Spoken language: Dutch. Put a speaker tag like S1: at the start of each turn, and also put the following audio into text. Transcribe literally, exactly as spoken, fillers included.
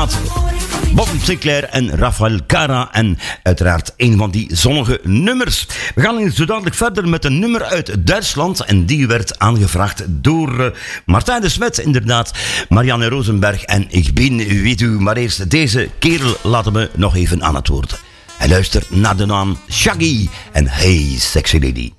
S1: inderdaad. Bob Sinclair en Rafael Cara. En uiteraard een van die zonnige nummers. We gaan hier zo dadelijk verder met een nummer uit Duitsland. En die werd aangevraagd door uh, Martijn de Smet, inderdaad. Marianne Rosenberg en ik ben weet u. Maar eerst deze kerel laten we nog even aan het woord. Hij luistert naar de naam Shaggy. En Hey Sexy Lady.